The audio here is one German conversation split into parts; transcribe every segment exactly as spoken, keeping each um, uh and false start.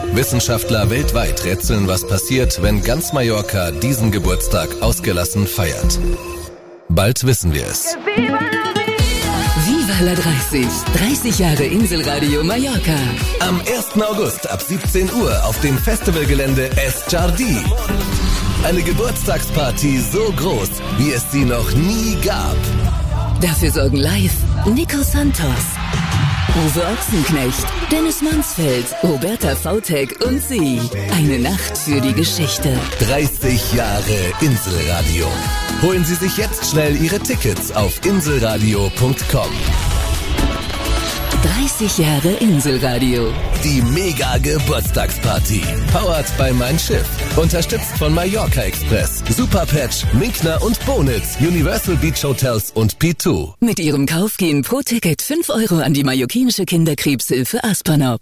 Wissenschaftler weltweit rätseln, was passiert, wenn ganz Mallorca diesen Geburtstag ausgelassen feiert. Bald wissen wir es. Viva la dreißig. dreißig Jahre Inselradio Mallorca. Am ersten August ab siebzehn Uhr auf dem Festivalgelände Es Jardí. Eine Geburtstagsparty so groß, wie es sie noch nie gab. Dafür sorgen live Nico Santos, Uwe Ochsenknecht, Dennis Mansfeld, Roberta Vautek und sie. Eine Nacht für die Geschichte. dreißig Jahre Inselradio. Holen Sie sich jetzt schnell Ihre Tickets auf inselradio punkt com. dreißig Jahre Inselradio. Die Mega-Geburtstagsparty. Powered by Mein Schiff. Unterstützt von Mallorca Express, Superpatch, Minkner und Bonitz, Universal Beach Hotels und P zwei. Mit ihrem Kauf gehen pro Ticket fünf Euro an die mallorquinische Kinderkrebshilfe Aspernop.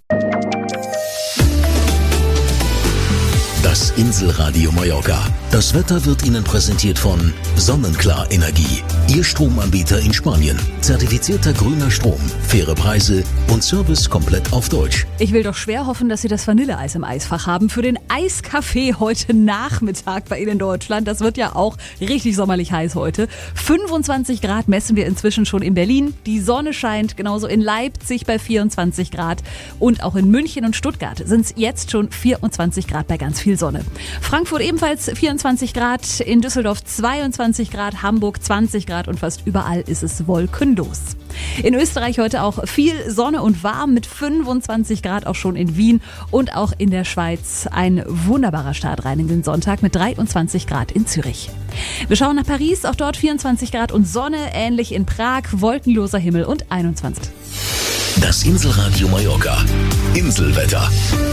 Das Inselradio Mallorca. Das Wetter wird Ihnen präsentiert von Sonnenklar Energie. Ihr Stromanbieter in Spanien. Zertifizierter grüner Strom, faire Preise und Service komplett auf Deutsch. Ich will doch schwer hoffen, dass Sie das Vanilleeis im Eisfach haben für den Eiskaffee heute Nachmittag bei Ihnen in Deutschland. Das wird ja auch richtig sommerlich heiß heute. fünfundzwanzig Grad messen wir inzwischen schon in Berlin. Die Sonne scheint, genauso in Leipzig bei vierundzwanzig Grad. Und auch in München und Stuttgart sind es jetzt schon vierundzwanzig Grad bei ganz viel Sonne. Frankfurt ebenfalls vierundzwanzig Grad, in Düsseldorf zweiundzwanzig Grad, Hamburg zwanzig Grad und fast überall ist es wolkenlos. In Österreich heute auch viel Sonne und warm mit fünfundzwanzig Grad, auch schon in Wien und auch in der Schweiz. Ein wunderbarer Start rein in den Sonntag mit dreiundzwanzig Grad in Zürich. Wir schauen nach Paris, auch dort vierundzwanzig Grad und Sonne, ähnlich in Prag, wolkenloser Himmel und einundzwanzig. Das Inselradio Mallorca. Inselwetter.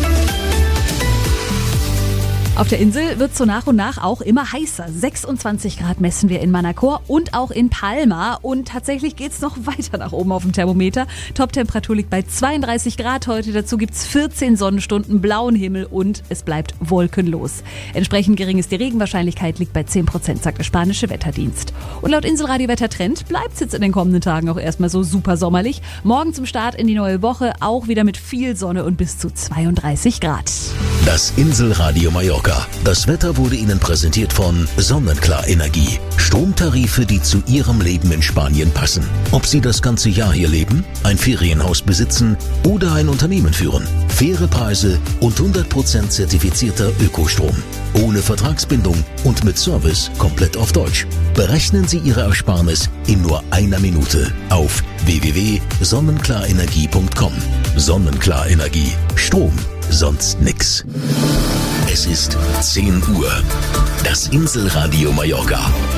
Auf der Insel wird so nach und nach auch immer heißer. sechsundzwanzig Grad messen wir in Manacor und auch in Palma. Und tatsächlich geht's noch weiter nach oben auf dem Thermometer. Toptemperatur liegt bei zweiunddreißig Grad heute. Dazu gibt's vierzehn Sonnenstunden, blauen Himmel und es bleibt wolkenlos. Entsprechend gering ist die Regenwahrscheinlichkeit, liegt bei zehn Prozent, sagt der spanische Wetterdienst. Und laut Inselradio Wettertrend bleibt's jetzt in den kommenden Tagen auch erstmal so super sommerlich. Morgen zum Start in die neue Woche auch wieder mit viel Sonne und bis zu zweiunddreißig Grad. Das Inselradio Mallorca. Das Wetter wurde Ihnen präsentiert von Sonnenklar Energie. Stromtarife, die zu Ihrem Leben in Spanien passen. Ob Sie das ganze Jahr hier leben, ein Ferienhaus besitzen oder ein Unternehmen führen. Faire Preise und hundert Prozent zertifizierter Ökostrom. Ohne Vertragsbindung und mit Service komplett auf Deutsch. Berechnen Sie Ihre Ersparnis in nur einer Minute auf w w w punkt sonnenklar-energie punkt com. Sonnenklar Energie. Strom, sonst nix. Es ist zehn Uhr. Das Inselradio Mallorca.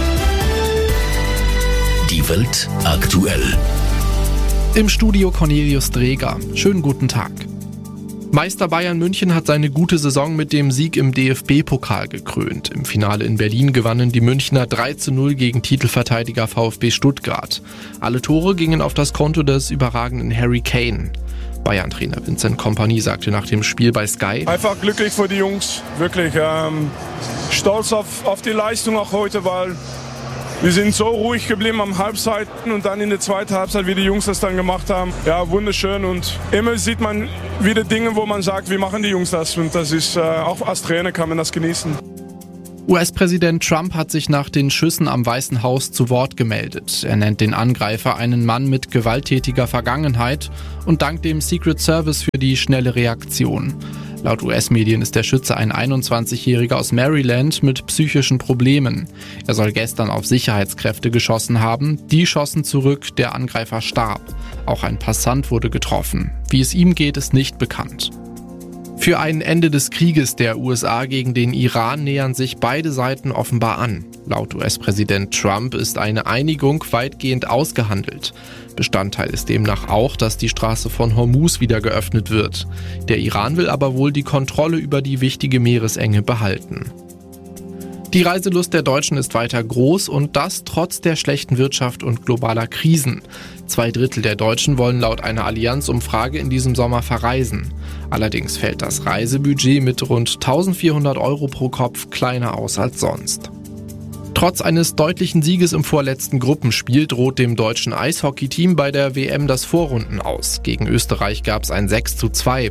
Die Welt aktuell. Im Studio Cornelius Dreger. Schönen guten Tag. Meister Bayern München hat seine gute Saison mit dem Sieg im D F B-Pokal gekrönt. Im Finale in Berlin gewannen die Münchner drei zu null gegen Titelverteidiger VfB Stuttgart. Alle Tore gingen auf das Konto des überragenden Harry Kane. Bayern-Trainer Vincent Kompany sagte nach dem Spiel bei Sky: Einfach glücklich für die Jungs, wirklich. Ähm, stolz auf, auf die Leistung auch heute, weil wir sind so ruhig geblieben am Halbzeiten und dann in der zweiten Halbzeit, wie die Jungs das dann gemacht haben. Ja, wunderschön und immer sieht man wieder Dinge, wo man sagt, wie machen die Jungs das? Und das ist, äh, auch als Trainer kann man das genießen. U S-Präsident Trump hat sich nach den Schüssen am Weißen Haus zu Wort gemeldet. Er nennt den Angreifer einen Mann mit gewalttätiger Vergangenheit und dankt dem Secret Service für die schnelle Reaktion. Laut U S-Medien ist der Schütze ein einundzwanzigjähriger aus Maryland mit psychischen Problemen. Er soll gestern auf Sicherheitskräfte geschossen haben. Die schossen zurück, der Angreifer starb. Auch ein Passant wurde getroffen. Wie es ihm geht, ist nicht bekannt. Für ein Ende des Krieges der U S A gegen den Iran nähern sich beide Seiten offenbar an. Laut U S-Präsident Trump ist eine Einigung weitgehend ausgehandelt. Bestandteil ist demnach auch, dass die Straße von Hormuz wieder geöffnet wird. Der Iran will aber wohl die Kontrolle über die wichtige Meeresenge behalten. Die Reiselust der Deutschen ist weiter groß und das trotz der schlechten Wirtschaft und globaler Krisen. Zwei Drittel der Deutschen wollen laut einer Allianz-Umfrage in diesem Sommer verreisen. Allerdings fällt das Reisebudget mit rund eintausendvierhundert Euro pro Kopf kleiner aus als sonst. Trotz eines deutlichen Sieges im vorletzten Gruppenspiel droht dem deutschen Eishockeyteam bei der W M das Vorrunden aus. Gegen Österreich gab es ein sechs zu zwei.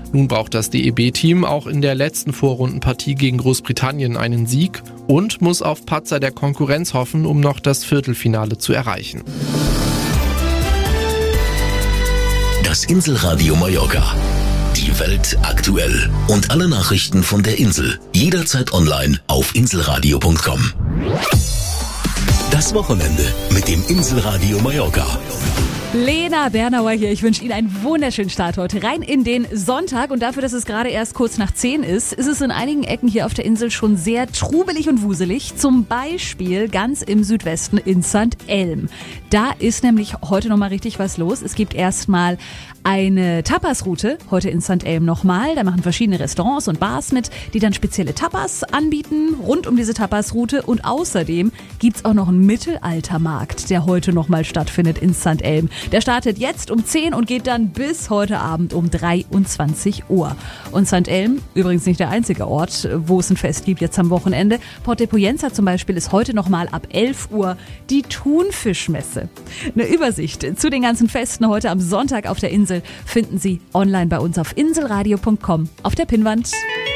Nun braucht das D E B-Team auch in der letzten Vorrundenpartie gegen Großbritannien einen Sieg und muss auf Patzer der Konkurrenz hoffen, um noch das Viertelfinale zu erreichen. Das Inselradio Mallorca. Die Welt aktuell. Und alle Nachrichten von der Insel. Jederzeit online auf inselradio punkt com. Das Wochenende mit dem Inselradio Mallorca. Lena Bernauer hier. Ich wünsche Ihnen einen wunderschönen Start heute rein in den Sonntag. Und dafür, dass es gerade erst kurz nach zehn ist, ist es in einigen Ecken hier auf der Insel schon sehr trubelig und wuselig. Zum Beispiel ganz im Südwesten in Sankt Elm. Da ist nämlich heute nochmal richtig was los. Es gibt erstmal eine Tapas-Route heute in Sankt Elm nochmal. Da machen verschiedene Restaurants und Bars mit, die dann spezielle Tapas anbieten rund um diese Tapas-Route. Und außerdem gibt's auch noch einen Mittelaltermarkt, der heute nochmal stattfindet in Sankt Elm. Der startet jetzt um zehn und geht dann bis heute Abend um dreiundzwanzig Uhr. Und Sankt Elm, übrigens nicht der einzige Ort, wo es ein Fest gibt jetzt am Wochenende. Port de Poyenza zum Beispiel ist heute nochmal ab elf Uhr die Thunfischmesse. Eine Übersicht zu den ganzen Festen heute am Sonntag auf der Insel finden Sie online bei uns auf inselradio punkt com auf der Pinnwand.